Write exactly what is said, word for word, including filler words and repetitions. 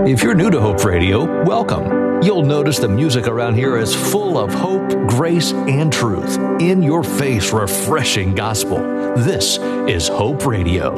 If you're new to Hope Radio, welcome. You'll notice the music around here is full of hope, grace, and truth. In your face, refreshing gospel. This is Hope Radio.